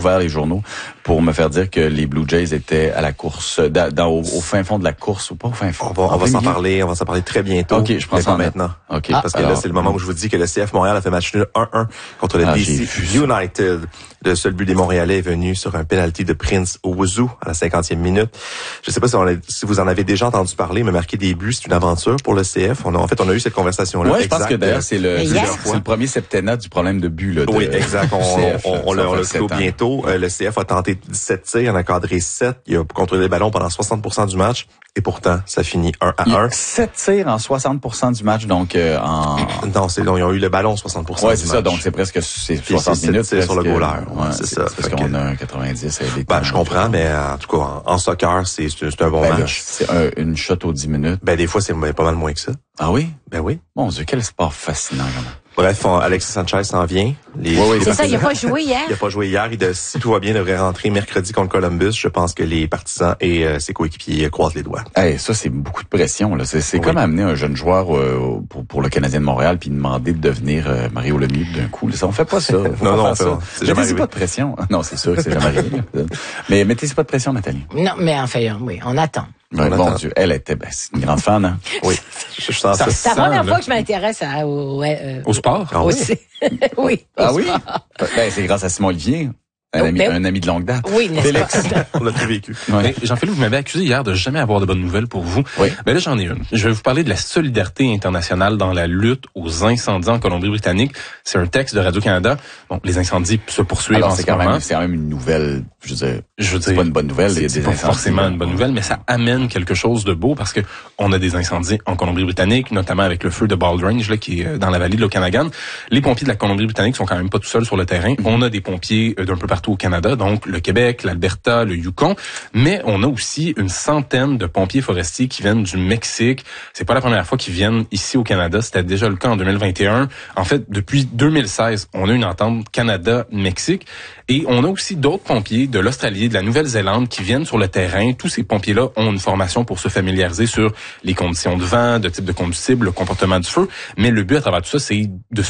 ouvert les journaux pour me faire dire que les Blue Jays étaient à la course, au fin fond de la course, ou pas au fin fond. On va s'en parler très bientôt. OK, je prends ça maintenant. OK. Parce que là, c'est le moment où je vous dis que le CF Montréal a fait match nul 1-1 contre le DC United. Le seul but des Montréalais est venu sur un penalty de Prince Owusu à la 50e minute. Je sais pas si vous en avez déjà entendu parler, mais marquer des buts, c'est une aventure pour le CF. On a eu cette conversation-là. Ouais, je pense que d'ailleurs, c'est le premier septennat du problème de but, là. Oui, exact. On le clôt bientôt. Le CF a tenté 17 tirs, en a cadré 7. Il a contrôlé les ballons pendant 60% du match. Et pourtant, ça finit 1-1. 7 tirs en 60% du match, donc Non, ils ont eu le ballon 60% du match. Ouais, c'est ça, donc c'est presque 60 minutes. C'est sur le goaler. Ouais, c'est ça. Parce qu'on a un 90. Je comprends, mais en tout cas, en soccer, c'est un bon match. C'est une shot aux 10 minutes. Des fois, c'est pas mal moins que ça. Ah oui? Ben oui. Mon Dieu, quel sport fascinant, quand même. Bref, Alexis Sanchez s'en vient. C'est ça, il n'a pas joué hier. Il n'a pas joué hier. Si tout va bien, il devrait rentrer mercredi contre Columbus. Je pense que les partisans et ses coéquipiers croisent les doigts. Ça, c'est beaucoup de pression, là. C'est comme amener un jeune joueur pour le Canadien de Montréal puis demander de devenir Mario Lemieux d'un coup. Ça, on fait pas ça. Non, c'est jamais arrivé. Mettez pas de pression. Non, c'est sûr que c'est jamais arrivé. Mais mettez pas de pression, Nathalie. Non, mais enfin, oui, on attend. Bon Dieu, elle était, c'est une grande fan, hein. Oui. Je sens ça. C'est la première fois que je m'intéresse au sport. Ah oui? Oui. Ah oui? C'est grâce à Simon Olivier. Un ami de longue date. Oui, n'est-ce pas? On l'a tout vécu. Ouais. Jean-Philippe, vous m'avez accusé hier de jamais avoir de bonnes nouvelles pour vous. Oui. Mais là, j'en ai une. Je vais vous parler de la solidarité internationale dans la lutte aux incendies en Colombie-Britannique. C'est un texte de Radio-Canada. Bon, les incendies se poursuivent en ce moment. C'est quand même une nouvelle, je veux dire, c'est pas une bonne nouvelle. C'est pas forcément une bonne nouvelle, mais ça amène quelque chose de beau parce que on a des incendies en Colombie-Britannique, notamment avec le feu de Bald Range, là, qui est dans la vallée de l'Okanagan. Les pompiers de la Colombie-Britannique sont quand même pas tout seuls sur le terrain. On a des pompiers d'un peu partout au Canada, donc le Québec, l'Alberta, le Yukon, mais on a aussi une centaine de pompiers forestiers qui viennent du Mexique. C'est pas la première fois qu'ils viennent ici au Canada, c'était déjà le cas en 2021. En fait, depuis 2016, on a une entente Canada-Mexique et on a aussi d'autres pompiers de l'Australie, de la Nouvelle-Zélande qui viennent sur le terrain. Tous ces pompiers-là ont une formation pour se familiariser sur les conditions de vent, de type de combustible, le comportement du feu, mais le but à travers tout ça, c'est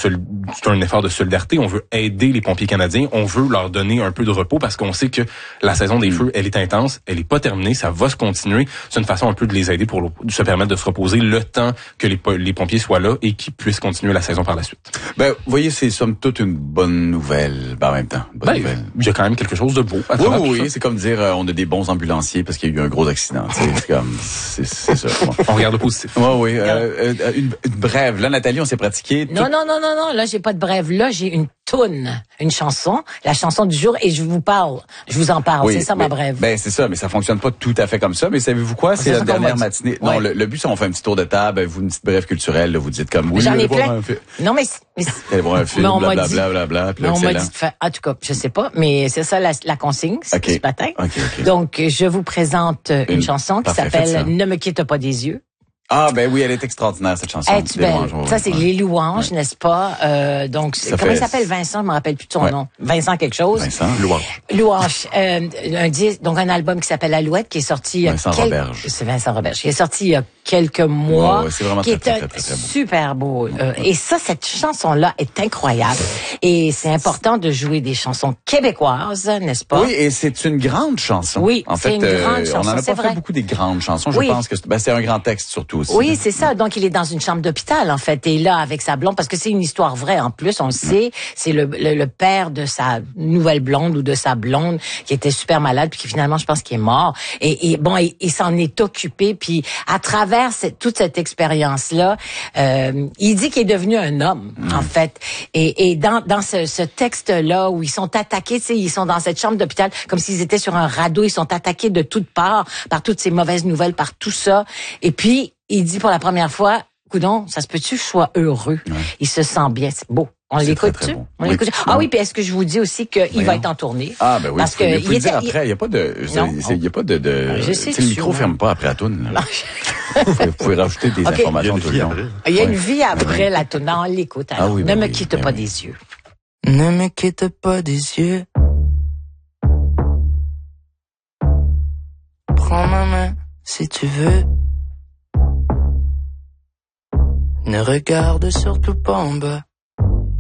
un effort de solidarité. On veut aider les pompiers canadiens, on veut leur donner un peu de repos parce qu'on sait que la saison des feux, elle est intense, elle est pas terminée, ça va se continuer. C'est une façon un peu de les aider pour se permettre de se reposer le temps que les pompiers soient là et qu'ils puissent continuer la saison par la suite. Vous voyez, c'est somme toute une bonne nouvelle, en même temps. Il y a quand même quelque chose de beau. Oui, c'est comme dire, on a des bons ambulanciers parce qu'il y a eu un gros accident. C'est ça. On regarde le positif. Oui. Une brève. Là, Nathalie, on s'est pratiqué. Non. Là, j'ai pas de brève. Là, j'ai une toune, une chanson, la chanson du jour, et je vous en parle. Oui, c'est ça ma brève. C'est ça, mais ça fonctionne pas tout à fait comme ça. Mais savez-vous quoi? C'est la dernière matinée. Ouais. Non, le but, c'est on fait un petit tour de table, vous une petite brève culturelle, là, vous dites comme oui. J'en ai plein. Non, mais allez voir un film, blablabla. On m'a dit de faire, en tout cas, je sais pas, mais c'est ça la consigne, ce matin. Okay. Donc, je vous présente une chanson qui s'appelle Ne me quitte pas des yeux. Ah, oui, elle est extraordinaire, cette chanson. Es-tu belle? Ça, c'est les louanges, n'est-ce pas? Donc, comment il s'appelle Vincent? Je me rappelle plus de son nom. Vincent quelque chose. Vincent. Louange. Un album qui s'appelle Alouette, qui est sorti... Vincent Roberge. C'est Vincent Roberge. Qui est sorti il y a quelques mois. C'est vraiment qui très, est très, très, très beau. Super beau. Et ça, cette chanson-là est incroyable. Et c'est important de jouer des chansons québécoises, n'est-ce pas? Oui, et c'est une grande chanson. Oui, en fait, c'est une grande chanson. On en a pas fait beaucoup des grandes chansons. Je pense que c'est un grand texte surtout aussi. Oui, c'est ça. Donc, il est dans une chambre d'hôpital, en fait. Et là, avec sa blonde, parce que c'est une histoire vraie, en plus, on le sait. C'est le père de sa nouvelle blonde ou de sa blonde qui était super malade, puis qui finalement, je pense qu'il est mort. Et bon, il s'en est occupé. Puis, à travers toute cette expérience-là, il dit qu'il est devenu un homme, en fait. Et dans ce texte-là, où ils sont attaqués, tu sais, ils sont dans cette chambre d'hôpital, comme s'ils étaient sur un radeau, ils sont attaqués de toutes parts, par toutes ces mauvaises nouvelles, par tout ça. Et puis, il dit pour la première fois, coudonc, ça se peut-tu que je sois heureux? Ouais. Il se sent bien, c'est beau. On l'écoute-tu? Bon. On l'écoute. Ah oui, puis est-ce que je vous dis aussi qu'il va être en tournée? Ah, ben oui. Parce que il faut le dire après. Il n'y a pas de, je sais le micro ferme pas après la toune. Vous pouvez rajouter des informations tout le long. Il y a une vie après la toune. Non, on l'écoute. Ah oui, ne me quitte pas des yeux. Ne me quitte pas des yeux. Prends ma main si tu veux. Ne regarde surtout pas en bas.